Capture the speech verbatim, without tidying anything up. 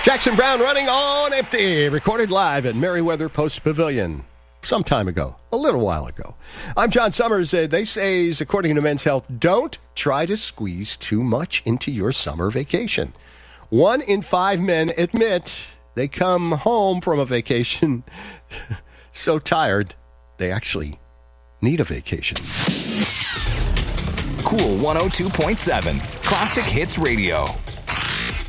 Jackson Browne, Running on Empty, recorded live at Merriweather Post Pavilion some time ago, a little while ago. I'm John Summers. Uh, they say, according to Men's Health, don't try to squeeze too much into your summer vacation. One in five men admit they come home from a vacation so tired they actually need a vacation. Cool one oh two point seven, Classic Hits Radio.